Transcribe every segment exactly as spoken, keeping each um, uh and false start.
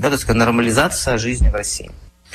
Да, то есть нормализация жизни в России.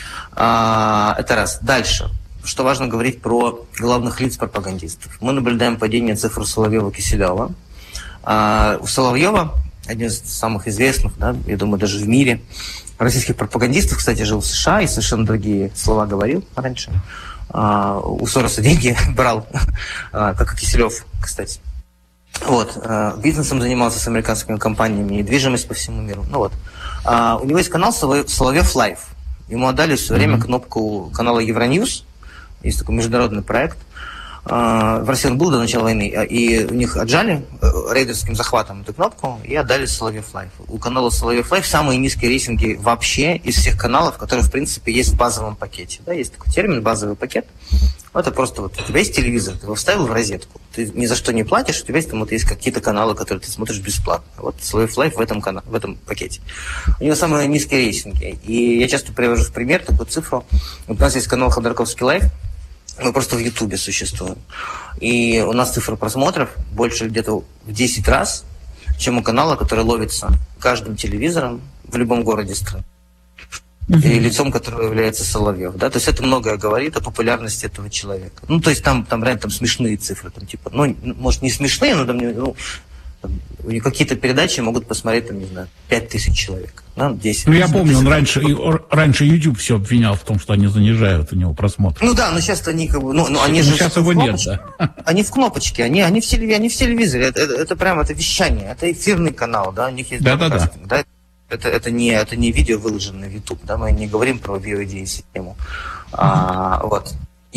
А, это раз. Дальше. Что важно говорить про главных лиц пропагандистов. Мы наблюдаем падение цифр у Соловьева-Киселева. А, у Соловьева, один из самых известных, да, я думаю, даже в мире, российских пропагандистов, кстати, жил в США и совершенно другие слова говорил раньше. А, у Сороса деньги брал, а, как и Киселев, кстати. Вот. А, бизнесом занимался с американскими компаниями, недвижимость по всему миру. Ну вот. А, у него есть канал Соловьев Лайв. Ему отдали все время кнопку канала Евроньюз. Есть такой международный проект. В России он был до начала войны, и у них отжали рейдерским захватом эту кнопку и отдали Соловьев Лайв. У канала Соловьев Лайв самые низкие рейтинги вообще из всех каналов, которые, в принципе, есть в базовом пакете. Да, есть такой термин «базовый пакет». Это просто вот у тебя есть телевизор, ты его вставил в розетку, ты ни за что не платишь, у тебя есть, там, вот, есть какие-то каналы, которые ты смотришь бесплатно. Вот Соловьев Лайв в этом, канале, в этом пакете. У него самые низкие рейтинги. И я часто привожу в пример такую цифру. У нас есть канал Ходорковский Лайв. Мы просто в Ютубе существуем. И у нас цифра просмотров больше где-то в десять раз, чем у канала, который ловится каждым телевизором в любом городе страны. Mm-hmm. И лицом которого является Соловьев. Да? То есть это многое говорит о популярности этого человека. Ну, то есть там, там реально там смешные цифры. Там, типа, ну, может, не смешные, но там, ну, там, какие-то передачи могут посмотреть, там, не знаю, пять тысяч человек. Да, десять. Ну, я помню, он раньше, раньше YouTube все обвинял в том, что они занижают у него просмотр. Ну да, но сейчас они как бы... Ну, ну, они же сейчас его нет, да. Они в кнопочке, они, они, в, телеви, они в телевизоре. Это, это, это прямо это вещание, это эфирный канал, да, у них есть... Да-да-да. Да? Это, это, не, это не видео, выложенное в YouTube, да, мы не говорим про биоидеи-систему. А, вот.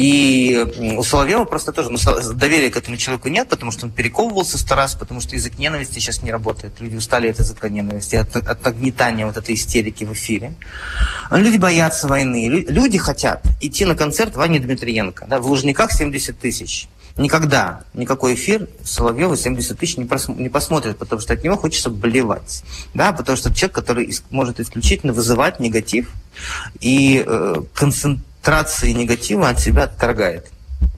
И у Соловьева просто тоже ну, доверия к этому человеку нет, потому что он перековывался сто раз, потому что язык ненависти сейчас не работает. Люди устали от языка ненависти, от, от нагнетания вот этой истерики в эфире. Люди боятся войны. Люди хотят идти на концерт Вани Дмитриенко. Да, в Лужниках семьдесят тысяч. Никогда никакой эфир Соловьева семьдесят тысяч не, просм- не посмотрит, потому что от него хочется блевать. Да, потому что это человек, который ис- может исключительно вызывать негатив и э, концентрации негатива от себя отторгает.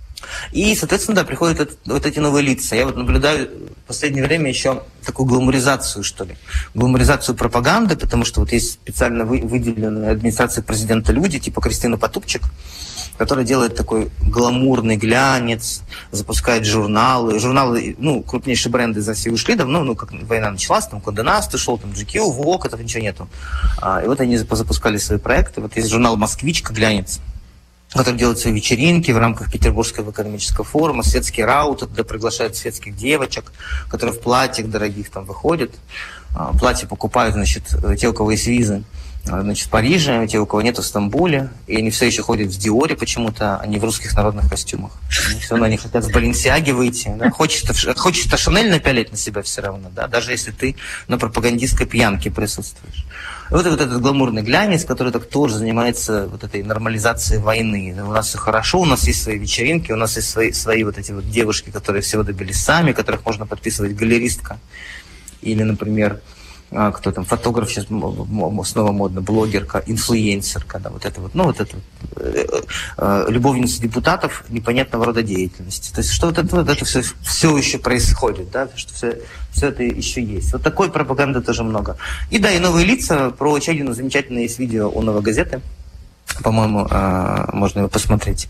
И, соответственно, да, приходят это, вот эти новые лица. Я вот наблюдаю в последнее время еще такую гламуризацию, что ли. Гламуризацию пропаганды, потому что вот есть специально вы, выделенные администрацией президента люди, типа Кристина Потупчик, которая делает такой гламурный глянец, запускает журналы. Журналы, ну, крупнейшие бренды из России ушли давно, ну, как война началась, там Condé Nast ушел, там джи кью, Vogue, этого ничего нету. А, и вот они запускали свои проекты. Вот есть журнал «Москвичка», глянец, который делает свои вечеринки в рамках Петербургского экономического форума, светский раут, туда приглашают светских девочек, которые в платьях дорогих там выходят. А, платья покупают, значит, те, у кого есть визы, значит, в Париже, те, у кого нет, в Стамбуле, и они все еще ходят в Диоре почему-то, а не в русских народных костюмах. Они все равно они хотят в Баленсиаге выйти. Да? Хочется, хочется Шанель напялить на себя все равно, да? Даже если ты на пропагандистской пьянке присутствуешь. И вот, вот этот гламурный глянец, который так тоже занимается вот этой нормализацией войны. У нас все хорошо, у нас есть свои вечеринки, у нас есть свои, свои вот эти вот девушки, которые всего добились сами, которых можно подписывать галеристка. Или, например, кто там, фотограф сейчас снова модно, блогерка, инфлюенсерка, да, вот это вот, ну, вот это вот, э, любовница депутатов непонятного рода деятельности. То есть, что вот это, вот это все, все еще происходит, да, что все, все это еще есть. Вот такой пропаганды тоже много. И да, и новые лица, про Чайкину замечательное есть видео у «Новой газеты». По-моему, можно его посмотреть.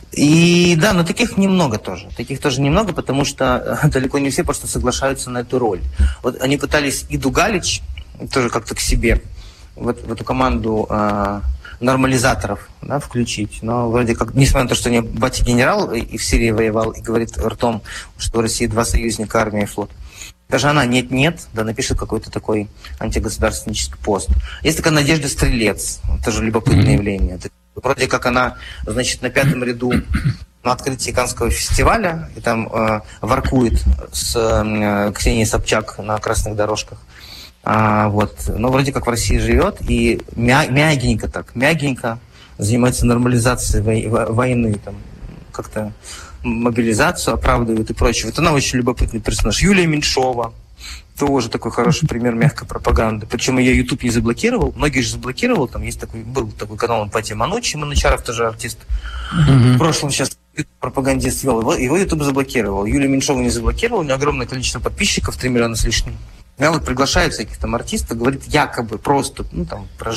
И да, но таких немного тоже. Таких тоже немного, потому что далеко не все просто соглашаются на эту роль. Вот они пытались Иду Галич тоже как-то к себе, вот в эту команду э, нормализаторов, да, включить. Но вроде как, несмотря на то, что они батя-генерал и в Сирии воевал, и говорит ртом, что в России два союзника, армия и флот. Даже она нет-нет, да, напишет какой-то такой антигосударственнический пост. Есть такая Надежда Стрелец, тоже любопытное явление. Вроде как она, значит, на пятом ряду на открытии Каннского фестиваля, и там э, воркует с э, Ксенией Собчак на красных дорожках. А, вот. Но вроде как в России живет, и мя- мягенько так, мягенько занимается нормализацией во- войны, там, как-то мобилизацию оправдывают и прочее. Вот она очень любопытный персонаж. Юлия Меньшова, тоже такой хороший пример мягкой пропаганды. Причем ее YouTube не заблокировал. Многие же заблокировал. Там есть такой, был такой канал Эмпатия Манучи, Манучаров тоже артист. Mm-hmm. В прошлом сейчас пропагандист вел. Его, его YouTube заблокировал. Юлию Меньшову не заблокировал. У нее огромное количество подписчиков, три миллиона с лишним. Она вот приглашает всяких там артистов, говорит якобы просто, ну там, про